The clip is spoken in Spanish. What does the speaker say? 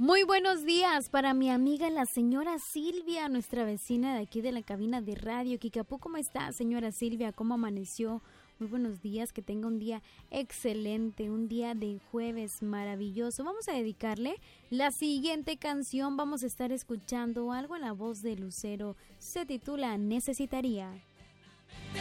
Muy buenos días para mi amiga la señora Silvia, nuestra vecina de aquí de la cabina de Radio Kikapú. ¿Cómo está, señora Silvia? ¿Cómo amaneció? Muy buenos días, que tenga un día excelente, un día de jueves maravilloso. Vamos a dedicarle la siguiente canción. Vamos a estar escuchando algo en la voz de Lucero. Se titula Necesitaría. Te